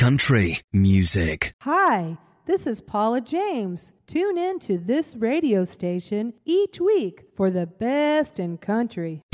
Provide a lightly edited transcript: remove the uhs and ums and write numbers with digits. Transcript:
country music. Hi, this is Paula James. Tune in to this radio station each week for the best in country.